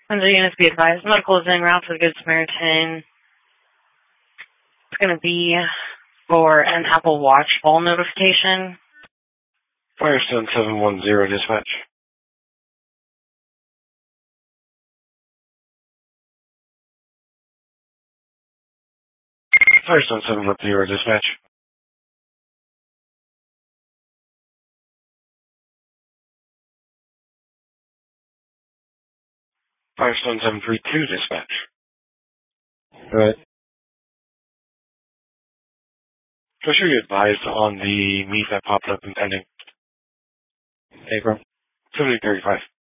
Under units be advised, medical is en route for the Good Samaritan. It's going to be for an Apple Watch fall notification. Firestone 710 dispatch. Firestone 710 dispatch. Firestone 732 dispatch. Right. So sure you advised on the meet that popped up in pending. April 7035.